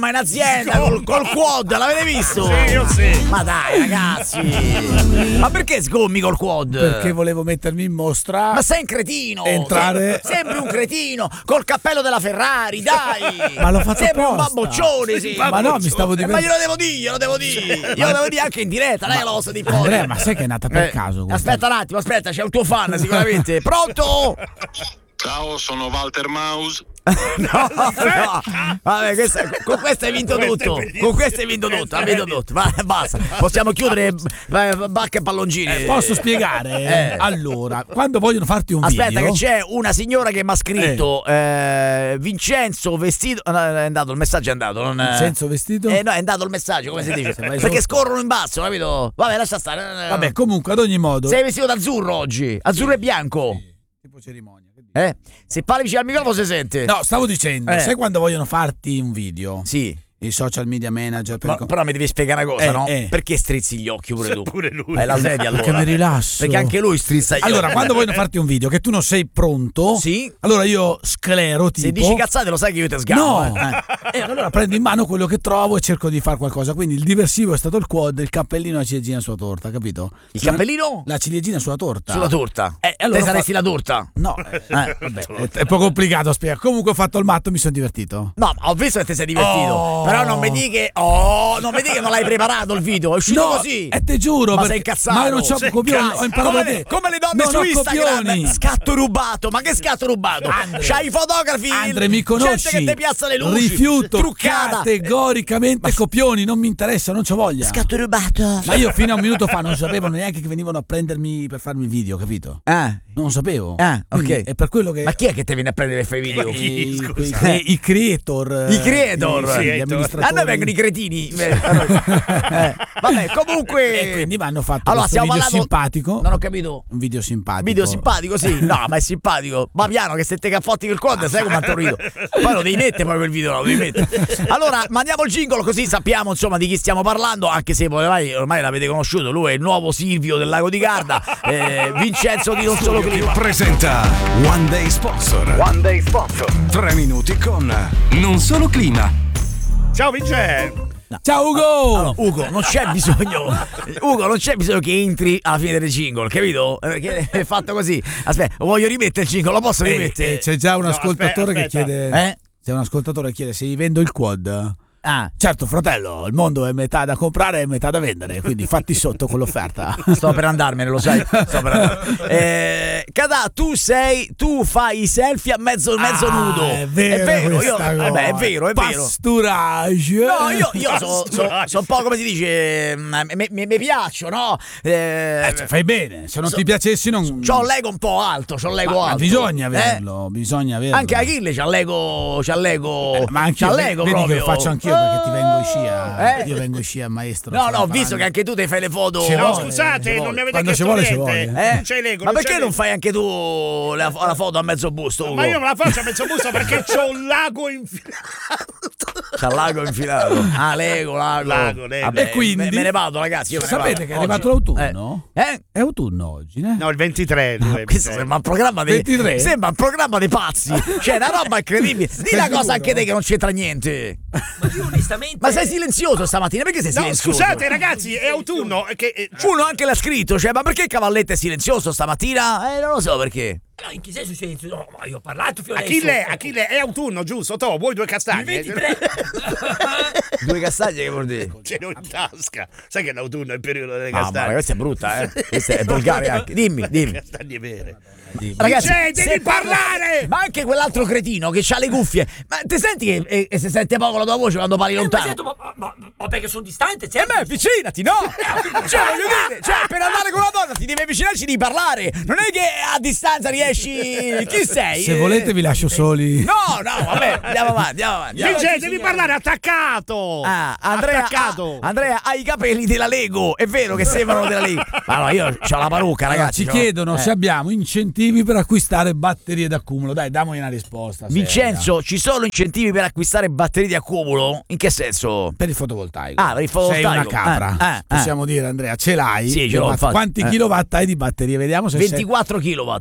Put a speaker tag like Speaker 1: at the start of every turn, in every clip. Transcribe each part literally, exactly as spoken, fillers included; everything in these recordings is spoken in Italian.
Speaker 1: ma in azienda col, col quad, l'avete visto?
Speaker 2: Sì, io sì.
Speaker 1: Ma dai, ragazzi. Ma perché sgommi col quad?
Speaker 3: Perché volevo mettermi in mostra.
Speaker 1: Ma sei un cretino.
Speaker 3: Entrare.
Speaker 1: Sei, sembri un cretino col cappello della Ferrari, dai.
Speaker 3: Ma l'ho fatto
Speaker 1: sembri
Speaker 3: apposta.
Speaker 1: un babboccione, sì.
Speaker 3: Ma no, mi stavo
Speaker 1: Eh, ma
Speaker 3: divertendo.
Speaker 1: glielo devo dire, glielo devo dire. Glielo devo dire anche in diretta, lei lo posso dire poi.
Speaker 3: Andrea, ma sai che è nata per
Speaker 1: Eh,
Speaker 3: caso questa?
Speaker 1: Aspetta un attimo, aspetta, c'è un tuo fan sicuramente. Pronto?
Speaker 4: Ciao, sono Walter Maus.
Speaker 1: No, no. Vabbè, questa, con questo hai vinto tutto. Con questo hai vinto tutto. Hai vinto tutto. Va, basta. Possiamo chiudere eh, bacche e palloncini.
Speaker 3: Eh, posso spiegare?
Speaker 1: Eh.
Speaker 3: Allora, quando vogliono farti un
Speaker 1: Aspetta,
Speaker 3: video.
Speaker 1: che c'è una signora che mi ha scritto eh, Vincenzo vestito. No, è andato, il messaggio è andato. Non,
Speaker 3: Vincenzo vestito?
Speaker 1: Eh, no, è andato il messaggio, come si dice?
Speaker 3: vai
Speaker 1: Perché
Speaker 3: sotto.
Speaker 1: scorrono in basso, capito? Vabbè, lascia stare.
Speaker 3: Vabbè, comunque, ad ogni modo.
Speaker 1: Sei vestito d'azzurro oggi, azzurro e bianco.
Speaker 3: Tipo cerimonia. che dici?
Speaker 1: Eh? Se parli vicino al microfono si sente.
Speaker 3: No, stavo dicendo,
Speaker 1: Eh.
Speaker 3: sai quando vogliono farti un video?
Speaker 1: Sì.
Speaker 3: I social media manager per
Speaker 1: Ma, però mi devi spiegare una cosa,
Speaker 3: Eh,
Speaker 1: no?
Speaker 3: eh.
Speaker 1: Perché strizzi gli occhi pure tu?
Speaker 2: Pure lui.
Speaker 1: Hai la sedia allora.
Speaker 3: Perché mi rilasso.
Speaker 1: Perché anche lui strizza gli
Speaker 3: Allora,
Speaker 1: occhi.
Speaker 3: quando vogliono farti un video che tu non sei pronto,
Speaker 1: Sì.
Speaker 3: allora io sclero tipo.
Speaker 1: Se dici cazzate lo sai che io ti sgammo.
Speaker 3: No,
Speaker 1: eh.
Speaker 3: e allora prendo in mano quello che trovo e cerco di fare qualcosa. Quindi il diversivo è stato il quad, il cappellino e la ciliegina sulla torta, capito?
Speaker 1: Il cappellino?
Speaker 3: La ciliegina sulla torta.
Speaker 1: Sulla torta.
Speaker 3: Eh, allora
Speaker 1: Te saresti
Speaker 3: fa-
Speaker 1: la torta?
Speaker 3: No, eh, vabbè, è, è poco complicato a spiegare. Comunque ho fatto il matto, mi sono divertito.
Speaker 1: No, ma ho visto che ti sei divertito.
Speaker 3: Oh.
Speaker 1: Però non mi dici che. Oh, non mi dici che non l'hai preparato il video. È uscito
Speaker 3: No,
Speaker 1: così.
Speaker 3: e te giuro,
Speaker 1: Ma
Speaker 3: perché-
Speaker 1: sei incazzato.
Speaker 3: ma io non c'ho
Speaker 1: Sei
Speaker 3: copioni,
Speaker 1: incazzato.
Speaker 3: ho imparato
Speaker 1: come,
Speaker 3: da te.
Speaker 1: come le donne
Speaker 3: Non
Speaker 1: su
Speaker 3: ho
Speaker 1: Instagram.
Speaker 3: copioni.
Speaker 1: Scatto rubato. Ma che scatto rubato?
Speaker 3: Andre.
Speaker 1: C'hai i fotografi.
Speaker 3: Andre, mi conosci?
Speaker 1: Gente che ti piazza le luci.
Speaker 3: Rifiuto
Speaker 1: Truccata.
Speaker 3: categoricamente copioni, non mi interessa, non c'ho voglia.
Speaker 1: Scatto rubato.
Speaker 3: Ma io fino a un minuto fa non sapevo neanche che venivano a prendermi per farmi video, capito?
Speaker 1: Ah.
Speaker 3: Non sapevo.
Speaker 1: Ah,
Speaker 3: Quindi
Speaker 1: ok.
Speaker 3: È per quello che
Speaker 1: Ma chi è che ti viene a prendere per fare i video?
Speaker 3: i,
Speaker 2: Scusa.
Speaker 3: quei cre- i creator,
Speaker 1: I creator.
Speaker 3: i- sì,
Speaker 2: Sì,
Speaker 3: gli
Speaker 2: a
Speaker 3: amministratori.
Speaker 1: A noi vengono i cretini. Eh, Vabbè, comunque.
Speaker 3: E quindi mi hanno fatto
Speaker 1: Allora,
Speaker 3: questo
Speaker 1: stiamo
Speaker 3: video
Speaker 1: parlando.
Speaker 3: simpatico.
Speaker 1: Non ho capito.
Speaker 3: Un video simpatico.
Speaker 1: Video simpatico, sì. No, ma è simpatico. Ma piano che se te caffotti il quad, sai come quanto rido. Poi lo devi mettere poi quel video, lo devi mettere. Allora, mandiamo il jingle così sappiamo insomma di chi stiamo parlando, anche se ormai, ormai l'avete conosciuto, lui è il nuovo Silvio del Lago di Garda, eh, Vincenzo di Non Solo Clima.
Speaker 5: Presenta One Day Sponsor.
Speaker 1: One Day Sponsor.
Speaker 5: Tre minuti con Non Solo Clima.
Speaker 2: Ciao Vincenzo.
Speaker 3: Ciao Ugo!
Speaker 1: Allora, Ugo, non c'è bisogno. Ugo, non c'è bisogno che entri alla fine del jingle, capito? Perché è fatto così. Aspetta, voglio rimettere il jingle, lo posso
Speaker 3: Eh,
Speaker 1: rimettere?
Speaker 3: eh, c'è già un
Speaker 2: No,
Speaker 3: ascoltatore
Speaker 2: aspetta,
Speaker 3: che chiede.
Speaker 1: Eh?
Speaker 3: C'è un ascoltatore che chiede se gli vendo il quad.
Speaker 1: Ah,
Speaker 3: Certo, fratello, il mondo è metà da comprare e metà da vendere, quindi fatti sotto con l'offerta.
Speaker 1: sto per andarmene, lo sai. Sto per andarmene. Eh, Cadà, tu sei, tu fai i selfie a mezzo, mezzo
Speaker 3: Ah,
Speaker 1: nudo.
Speaker 3: È vero,
Speaker 1: è vero, io,
Speaker 3: questa
Speaker 1: eh beh, è
Speaker 3: cosa.
Speaker 1: vero, è vero.
Speaker 3: Pasturage.
Speaker 1: No, io, io sono so, so un po' come si dice, mi, mi, mi piaccio, no? Eh,
Speaker 3: Eh, cioè, fai bene, se non
Speaker 1: so-
Speaker 3: ti piacessi non.
Speaker 1: c'ho l'ego un po' alto, c'ho l'ego
Speaker 3: Ma- ma
Speaker 1: alto.
Speaker 3: bisogna
Speaker 1: Eh?
Speaker 3: averlo, bisogna averlo.
Speaker 1: Anche Achille c'ha l'ego, c'ha l'ego,
Speaker 3: Eh, ma anche
Speaker 1: c'ha
Speaker 3: io,
Speaker 1: l'ego
Speaker 3: vedi
Speaker 1: proprio.
Speaker 3: che lo faccio anch'io perché ti vengo in scia.
Speaker 1: Eh?
Speaker 3: Io vengo in scia, maestro.
Speaker 1: No, no, ho
Speaker 3: Faranno.
Speaker 1: visto che anche tu ti fai le foto.
Speaker 3: Ci
Speaker 2: No,
Speaker 3: vuole,
Speaker 2: scusate,
Speaker 3: ci
Speaker 2: non
Speaker 3: vuole.
Speaker 2: mi avete
Speaker 3: Quando ci
Speaker 2: chiesto
Speaker 3: vuole, ci
Speaker 2: niente.
Speaker 3: vuole.
Speaker 1: Eh?
Speaker 2: Non c'hai l'ego,
Speaker 1: Ma
Speaker 2: non
Speaker 1: perché
Speaker 2: c'è
Speaker 1: non
Speaker 2: l'ego.
Speaker 1: fai anche tu la, la foto a mezzo busto, Ugo?
Speaker 2: Ma io me la faccio a mezzo busto perché c'ho un lago infilato.
Speaker 1: C'ha l'ago infilato. Ah, l'ego, l'ago.
Speaker 2: L'ago, l'ego.
Speaker 1: Vabbè,
Speaker 3: E quindi-
Speaker 1: me, me ne vado, ragazzi. Io me ne
Speaker 3: Sapete
Speaker 1: vado.
Speaker 3: che è
Speaker 1: Oggi-
Speaker 3: arrivato l'autunno?
Speaker 1: Eh? Eh?
Speaker 3: È autunno oggi, eh?
Speaker 2: No, il ventitré. lui,
Speaker 1: Questo
Speaker 2: eh.
Speaker 1: sembra un programma dei
Speaker 3: ventitré?
Speaker 1: Sembra un programma dei pazzi. Cioè, una roba incredibile. Dì una cosa anche te che non c'entra niente.
Speaker 6: Ma io onestamente.
Speaker 1: Ma sei silenzioso stamattina? Perché sei
Speaker 2: No,
Speaker 1: silenzioso?
Speaker 2: scusate ragazzi, è autunno. Che, eh,
Speaker 1: Uno anche l'ha scritto, cioè, ma perché Cavalletto è silenzioso stamattina? Eh, non lo so perché.
Speaker 6: No, in che senso silenzio? No, ma io ho parlato fino adesso.
Speaker 2: Achille, Achille, è autunno, giusto? To, vuoi due
Speaker 6: Il
Speaker 2: castagne?
Speaker 6: ventitré.
Speaker 1: Due castagne che vuol dire?
Speaker 2: Ce l'ho in tasca. Sai che l'autunno è il periodo delle
Speaker 1: Ah, ma
Speaker 2: castagne.
Speaker 1: questa è brutta, eh. Questa è volgare anche. Dimmi, dimmi.
Speaker 2: Castagne vere.
Speaker 1: Ragazzi,
Speaker 2: Dice, devi
Speaker 1: se parla-
Speaker 2: parlare!
Speaker 1: Ma anche quell'altro cretino che ha le cuffie. Ma ti senti che e, e si sente poco la tua voce quando parli
Speaker 6: Eh, ma,
Speaker 1: lontano?
Speaker 6: sento, ma, ma, ma, ma perché sono distante,
Speaker 1: E
Speaker 6: certo.
Speaker 1: beh, avvicinati, no? Cioè, voglio dire, cioè, per andare con la donna ti devi avvicinarci di parlare. Non è che a distanza riesci. Chi sei?
Speaker 3: Se volete vi lascio soli.
Speaker 1: No, no, vabbè, andiamo avanti, andiamo avanti. andiamo
Speaker 2: Dice,
Speaker 1: avanti.
Speaker 2: devi parlare attaccato!
Speaker 1: Ah, Andrea,
Speaker 2: attaccato!
Speaker 1: ah, Andrea ha i capelli della Lego. È vero che sembrano della Lego. Allora, io ho la parrucca,
Speaker 3: Allora,
Speaker 1: ragazzi.
Speaker 3: ci
Speaker 1: no?
Speaker 3: chiedono
Speaker 1: Eh.
Speaker 3: se abbiamo incentivi per acquistare batterie d'accumulo. Dai, dammi una risposta. seria.
Speaker 1: Vincenzo, ci sono incentivi per acquistare batterie di accumulo? In che senso?
Speaker 3: Per il fotovoltaico.
Speaker 1: Ah, per il fotovoltaico.
Speaker 3: Sei una capra.
Speaker 1: Eh, eh,
Speaker 3: Possiamo dire, Andrea, ce l'hai?
Speaker 1: Sì, ce l'ho,
Speaker 3: Ma
Speaker 1: infatti.
Speaker 3: Quanti
Speaker 1: Eh.
Speaker 3: kilowatt hai di batterie? Vediamo se sei-
Speaker 1: ventiquattro kilowatt.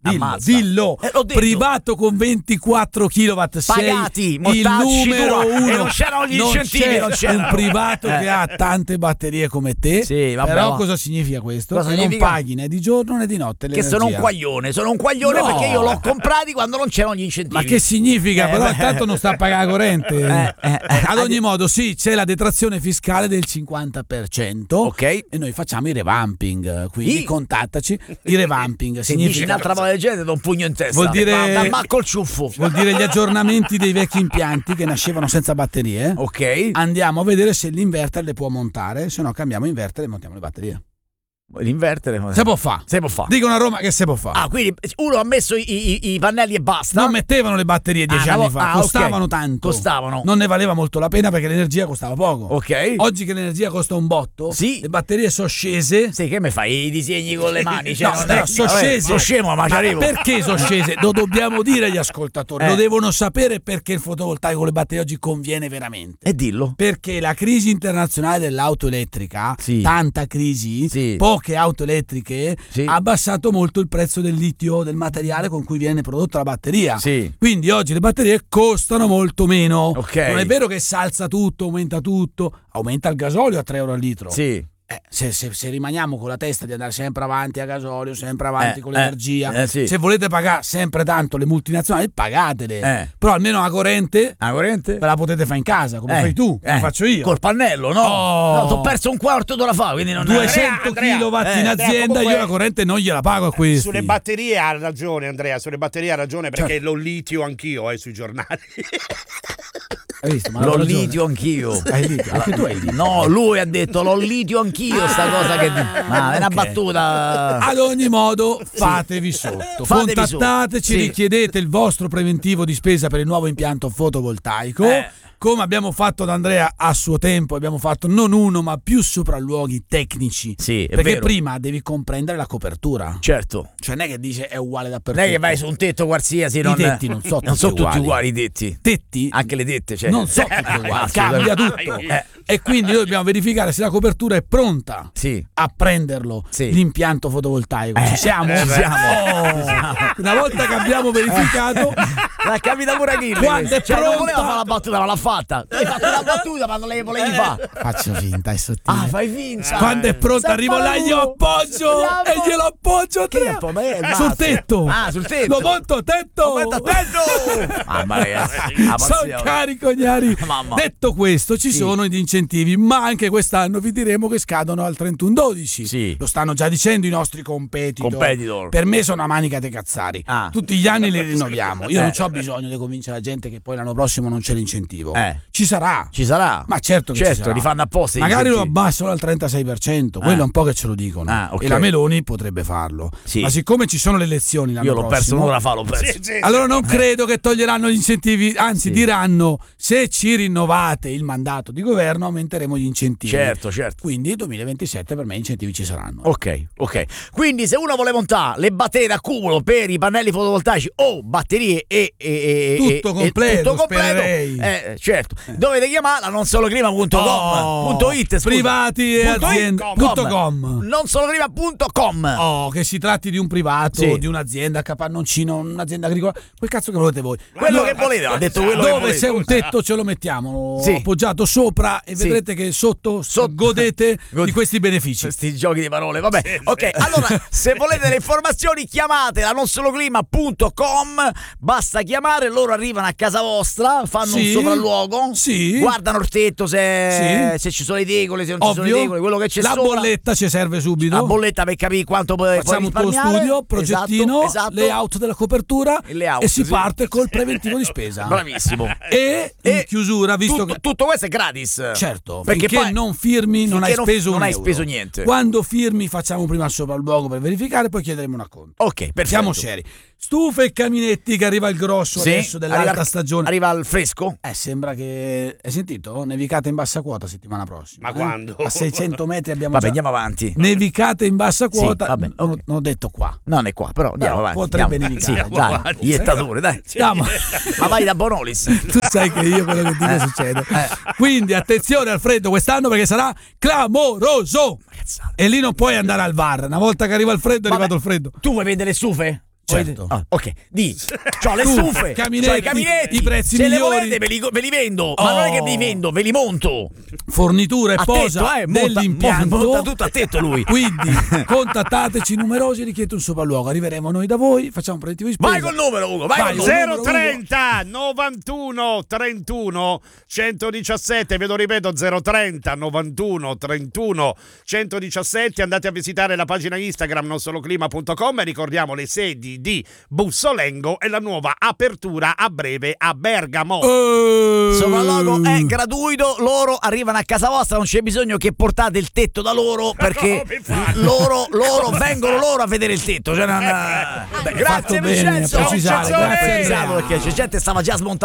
Speaker 3: Dillo,
Speaker 1: Ammazza.
Speaker 3: dillo.
Speaker 1: Eh, l'ho detto.
Speaker 3: Privato con ventiquattro chilowatt,
Speaker 1: Pagati,
Speaker 3: sei il
Speaker 1: mortacci
Speaker 3: numero
Speaker 1: tua.
Speaker 3: uno.
Speaker 1: E non c'erano gli incentivi,
Speaker 3: c'è
Speaker 1: non c'erano.
Speaker 3: un privato
Speaker 1: Eh.
Speaker 3: che ha tante batterie come te.
Speaker 1: Sì, vabbè,
Speaker 3: però
Speaker 1: ma-
Speaker 3: cosa significa questo?
Speaker 1: Cosa
Speaker 3: che
Speaker 1: significa?
Speaker 3: non paghi né di giorno né di notte
Speaker 1: Che
Speaker 3: l'energia.
Speaker 1: sono un quaglione, sono un quaglione
Speaker 3: No.
Speaker 1: perché io l'ho comprati quando non c'erano gli incentivi.
Speaker 3: Ma che significa?
Speaker 1: Eh,
Speaker 3: Però
Speaker 1: beh.
Speaker 3: intanto non sta a pagare la corrente.
Speaker 1: Eh, eh, eh.
Speaker 3: Ad ogni modo, sì, c'è la detrazione fiscale del cinquanta per cento.
Speaker 1: Ok.
Speaker 3: E noi facciamo i revamping. Quindi
Speaker 1: I?
Speaker 3: contattaci. I revamping
Speaker 1: Se dici
Speaker 3: significa
Speaker 1: un'altra parola del genere, do un pugno in testa.
Speaker 3: Vuol dire-
Speaker 1: Da Marco il ciuffo.
Speaker 3: vuol dire gli aggiornamenti dei vecchi impianti che nascevano senza batterie.
Speaker 1: Ok.
Speaker 3: Andiamo a vedere se l'inverter le può montare, se no cambiamo inverter e montiamo le batterie.
Speaker 1: L'invertere.
Speaker 3: Se può fa.
Speaker 1: Se può fa.
Speaker 3: Dicono a Roma che se può fare.
Speaker 1: Ah, quindi uno ha messo i, i- i pannelli e basta.
Speaker 3: Non mettevano le batterie dieci
Speaker 1: Ah,
Speaker 3: anni
Speaker 1: no,
Speaker 3: fa,
Speaker 1: ah, ok.
Speaker 3: costavano tanto.
Speaker 1: Costavano.
Speaker 3: Non ne valeva molto la pena perché l'energia costava poco.
Speaker 1: Ok.
Speaker 3: Oggi che l'energia costa un botto,
Speaker 1: Sì.
Speaker 3: le batterie sono scese.
Speaker 1: Sì, che mi fai i disegni con le mani? Cioè,
Speaker 3: No,
Speaker 1: non
Speaker 3: però
Speaker 1: è-
Speaker 3: sono
Speaker 1: vabbè,
Speaker 3: scese.
Speaker 1: sono scemo, ma ci arrivo.
Speaker 3: Perché sono scese? Lo dobbiamo dire agli ascoltatori,
Speaker 1: Eh.
Speaker 3: lo devono sapere perché il fotovoltaico con le batterie oggi conviene veramente.
Speaker 1: E dillo.
Speaker 3: Perché la crisi internazionale dell'auto elettrica,
Speaker 1: Sì.
Speaker 3: tanta crisi,
Speaker 1: Sì.
Speaker 3: poche auto elettriche,
Speaker 1: Sì.
Speaker 3: ha abbassato molto il prezzo del litio, del materiale con cui viene prodotta la batteria.
Speaker 1: Sì.
Speaker 3: Quindi oggi le batterie costano molto meno.
Speaker 1: Ok.
Speaker 3: Non è vero che si alza tutto, aumenta tutto, aumenta il gasolio a tre euro al litro.
Speaker 1: Sì.
Speaker 3: Eh, se, se- se rimaniamo con la testa di andare sempre avanti a gasolio, sempre avanti
Speaker 1: Eh,
Speaker 3: con
Speaker 1: eh,
Speaker 3: l'energia,
Speaker 1: eh, sì.
Speaker 3: se volete pagare sempre tanto le multinazionali, pagatele.
Speaker 1: Eh.
Speaker 3: Però almeno la corrente
Speaker 1: La corrente?
Speaker 3: ve la potete fare in casa, come
Speaker 1: Eh,
Speaker 3: fai tu, come
Speaker 1: eh,
Speaker 3: faccio io.
Speaker 1: Col pannello, no?
Speaker 3: Oh.
Speaker 1: No, ti ho perso un quarto d'ora fa, quindi non
Speaker 3: duecento
Speaker 2: Andrea,
Speaker 3: kilowatt
Speaker 1: eh,
Speaker 3: in
Speaker 2: Andrea,
Speaker 3: azienda,
Speaker 2: comunque-
Speaker 3: io la corrente non gliela pago a questi.
Speaker 2: Sulle batterie ha ragione Andrea, sulle batterie ha ragione perché
Speaker 3: Certo.
Speaker 2: lo litio anch'io eh, sui giornali.
Speaker 3: Hai visto? Ma
Speaker 1: L'ho
Speaker 3: ha ragione.
Speaker 1: litio anch'io.
Speaker 3: Hai litio? Anche tu hai litio.
Speaker 1: No, lui ha detto l'ho litio anch'io, sta cosa che. Ma è una
Speaker 3: ok.
Speaker 1: battuta.
Speaker 3: Ad ogni modo, fatevi sotto.
Speaker 1: Fatevi
Speaker 3: Contattateci,
Speaker 1: sotto. Sì.
Speaker 3: richiedete il vostro preventivo di spesa per il nuovo impianto fotovoltaico.
Speaker 1: Eh.
Speaker 3: Come abbiamo fatto da Andrea a suo tempo, abbiamo fatto non uno ma più sopralluoghi tecnici.
Speaker 1: Sì, è
Speaker 3: perché
Speaker 1: vero.
Speaker 3: prima devi comprendere la copertura.
Speaker 1: Certo.
Speaker 3: Cioè non è che dice è uguale
Speaker 1: Non
Speaker 3: dappertutto.
Speaker 1: è che vai su un tetto qualsiasi.
Speaker 3: I
Speaker 1: Non,
Speaker 3: tetti non sono
Speaker 1: non sono
Speaker 3: tutti
Speaker 1: tutti
Speaker 3: uguali.
Speaker 1: uguali i tetti.
Speaker 3: Tetti
Speaker 1: Anche le dette, cioè.
Speaker 3: non sono tutti uguali,
Speaker 1: Assolutamente.
Speaker 3: cambia tutto.
Speaker 1: Eh.
Speaker 3: E quindi noi dobbiamo verificare se la copertura è pronta
Speaker 1: Sì.
Speaker 3: a prenderlo
Speaker 1: Sì.
Speaker 3: l'impianto fotovoltaico.
Speaker 1: Eh,
Speaker 3: Ci siamo?
Speaker 1: ci siamo.
Speaker 3: Oh. Una volta che abbiamo verificato,
Speaker 1: L'ha capita pure Achille.
Speaker 3: Quando è
Speaker 1: cioè, non
Speaker 3: pronta-
Speaker 1: voleva fare la battuta, ma l'ha fatta. Hai fatto una battuta, ma non le volevi fare.
Speaker 3: faccio finta, è sottile.
Speaker 1: Ah, fai finta.
Speaker 3: Quando è pronta
Speaker 1: Sei
Speaker 3: arrivo là, glielo
Speaker 1: paura.
Speaker 3: appoggio
Speaker 1: Bravo.
Speaker 3: e glielo appoggio
Speaker 1: Che
Speaker 3: tre.
Speaker 1: po- ma è il
Speaker 3: sul
Speaker 1: mazzo.
Speaker 3: tetto.
Speaker 1: Ah, sul tetto.
Speaker 3: Lo monto a tetto.
Speaker 1: Lo metto a tetto. Mamma ragazzi, la
Speaker 3: Sono
Speaker 1: pazzia.
Speaker 3: carico, gnari.
Speaker 1: Mamma.
Speaker 3: Detto questo, ci
Speaker 1: Sì.
Speaker 3: sono gli incentivi, ma anche quest'anno vi diremo che scadono al trentuno dodici.
Speaker 1: Sì.
Speaker 3: Lo stanno già dicendo i nostri competitor.
Speaker 1: Competitor.
Speaker 3: Per me sono una manica dei cazzari.
Speaker 1: Ah.
Speaker 3: Tutti gli anni li rinnoviamo. Io
Speaker 1: Eh.
Speaker 3: non ho bisogno di convincere la gente che poi l'anno prossimo non c'è l'incentivo.
Speaker 1: Eh.
Speaker 3: Ci sarà.
Speaker 1: Ci sarà.
Speaker 3: Ma certo che
Speaker 1: certo,
Speaker 3: ci sarà.
Speaker 1: li fanno apposta. gli
Speaker 3: Magari lo
Speaker 1: incentivi.
Speaker 3: abbassano al trentasei per cento, quello
Speaker 1: Ah.
Speaker 3: è un po' che ce lo dicono.
Speaker 1: Ah, ok.
Speaker 3: E la Meloni potrebbe farlo.
Speaker 1: Sì.
Speaker 3: Ma siccome ci sono le elezioni l'anno
Speaker 1: Io l'ho perso
Speaker 3: prossimo,
Speaker 1: un'ora fa, l'ho perso.
Speaker 2: Sì, sì,
Speaker 3: allora non credo che toglieranno gli incentivi, anzi
Speaker 1: Sì.
Speaker 3: diranno se ci rinnovate il mandato di governo aumenteremo gli incentivi.
Speaker 1: Certo, certo.
Speaker 3: Quindi duemilaventisette per me gli incentivi ci saranno.
Speaker 1: Ok, ok. Quindi se uno vuole montare le batterie d'accumulo per i pannelli fotovoltaici o batterie e, e, e
Speaker 3: Tutto
Speaker 1: e-
Speaker 3: completo,
Speaker 1: tutto completo,
Speaker 3: spererei.
Speaker 1: eh, certo. Dovete chiamarla non solo clima punto com
Speaker 3: Oh,
Speaker 1: punto it, scusa.
Speaker 3: privati e
Speaker 1: Punto
Speaker 3: aziende
Speaker 1: com.
Speaker 3: punto com.
Speaker 1: Non solo clima punto com.
Speaker 3: Oh, che si tratti di un privato,
Speaker 1: Sì.
Speaker 3: di un'azienda, capannoncino, un'azienda agricola, quel cazzo che volete voi.
Speaker 1: Quello
Speaker 3: Allora,
Speaker 1: che volete, ha detto quello che
Speaker 3: dove
Speaker 1: volete.
Speaker 3: c'è un tetto ce lo mettiamo
Speaker 1: Sì.
Speaker 3: appoggiato sopra e
Speaker 1: Sì.
Speaker 3: vedrete che sotto,
Speaker 1: Sotto-
Speaker 3: godete
Speaker 1: God-
Speaker 3: di questi benefici.
Speaker 1: Questi giochi di parole, vabbè. Ok, allora se volete le informazioni chiamate la non solo clima punto com, basta chiamare, loro arrivano a casa vostra, fanno
Speaker 3: Sì.
Speaker 1: un sopralluogo,
Speaker 3: Sì.
Speaker 1: guardano il tetto se,
Speaker 3: Sì.
Speaker 1: se ci sono le tegole, se non ci sono le
Speaker 3: Ovvio,
Speaker 1: tegole, quello che c'è
Speaker 3: la
Speaker 1: sopra.
Speaker 3: bolletta ci serve subito.
Speaker 1: La bolletta per capire quanto puoi, puoi
Speaker 3: Facciamo un tuo
Speaker 1: risparmiare.
Speaker 3: studio, progettino,
Speaker 1: Esatto, esatto.
Speaker 3: layout della copertura
Speaker 1: Il layout,
Speaker 3: e si
Speaker 1: sì.
Speaker 3: parte col preventivo di spesa.
Speaker 1: Bravissimo.
Speaker 3: E in
Speaker 1: E
Speaker 3: chiusura, visto
Speaker 1: tutto,
Speaker 3: che
Speaker 1: tutto questo è gratis.
Speaker 3: certo,
Speaker 1: perché
Speaker 3: finché
Speaker 1: poi
Speaker 3: non firmi non
Speaker 1: finché
Speaker 3: hai
Speaker 1: non-
Speaker 3: speso
Speaker 1: non
Speaker 3: un
Speaker 1: hai
Speaker 3: euro.
Speaker 1: speso niente.
Speaker 3: Quando firmi facciamo prima il sopralluogo per verificare, poi chiederemo un acconto.
Speaker 1: Ok, perfetto.
Speaker 3: Siamo seri. Stufe e caminetti che arriva il grosso
Speaker 1: Sì,
Speaker 3: adesso dell'alta
Speaker 1: arriva-
Speaker 3: stagione.
Speaker 1: Arriva al fresco?
Speaker 3: Eh, sembra che. Hai sentito? Nevicate in bassa quota settimana prossima.
Speaker 2: Ma
Speaker 3: eh?
Speaker 2: quando?
Speaker 3: A seicento metri abbiamo
Speaker 1: Vabbè,
Speaker 3: già.
Speaker 1: andiamo avanti.
Speaker 3: Nevicate in bassa
Speaker 1: Sì,
Speaker 3: quota.
Speaker 1: vabbè,
Speaker 3: non,
Speaker 1: ok.
Speaker 3: non ho detto qua.
Speaker 1: Non è qua, però andiamo
Speaker 3: Però
Speaker 1: avanti.
Speaker 3: potrebbe
Speaker 1: andiamo.
Speaker 3: nevicare,
Speaker 1: Sì,
Speaker 3: andiamo
Speaker 1: dai,
Speaker 3: avanti.
Speaker 1: iettatore, dai.
Speaker 3: Andiamo.
Speaker 1: Ma vai da Bonolis.
Speaker 3: Tu sai che io quello che dico
Speaker 1: Eh.
Speaker 3: succede. Quindi attenzione al freddo quest'anno perché sarà clamoroso. E lì non puoi andare al V A R. Una volta che arriva il freddo è
Speaker 1: Vabbè,
Speaker 3: arrivato il freddo.
Speaker 1: Tu vuoi vendere stufe?
Speaker 3: certo.
Speaker 1: Ah, ok, di. C'ho le
Speaker 3: Tu,
Speaker 1: stufe,
Speaker 3: caminetti,
Speaker 1: c'ho i caminetti,
Speaker 3: i prezzi
Speaker 1: se
Speaker 3: migliori.
Speaker 1: le volete ve li, ve li vendo, ma
Speaker 3: Oh.
Speaker 1: non è che vi vendo, ve li monto.
Speaker 3: Fornitura e
Speaker 1: A
Speaker 3: posa
Speaker 1: tetto, eh, monta-
Speaker 3: dell'impianto.
Speaker 1: monta tutto a tetto lui.
Speaker 3: Quindi contattateci numerosi, richiedete un sopralluogo. Arriveremo noi da voi, facciamo un preventivo di spesa.
Speaker 1: Vai col numero, Ugo, vai,
Speaker 3: Vai,
Speaker 1: col
Speaker 3: zero
Speaker 1: numero.
Speaker 2: zero trenta novantuno trentuno centodiciassette, ve lo ripeto, zero trenta novantuno trentuno centodiciassette. Andate a visitare la pagina Instagram non solo clima punto com e ricordiamo le sedi di Bussolengo e la nuova apertura a breve a Bergamo.
Speaker 3: Eh,
Speaker 1: Sopralluogo è gratuito, loro arrivano a casa vostra, non c'è bisogno che portate il tetto da loro perché
Speaker 2: No, infatti.
Speaker 1: loro, loro vengono loro a vedere il tetto. Cioè, non- Beh,
Speaker 3: fatto
Speaker 1: grazie
Speaker 3: bene a
Speaker 1: Vincenzo.
Speaker 3: precisare,
Speaker 1: Ciao,
Speaker 3: grazie.
Speaker 1: precisato perché c'è gente che stava già smontando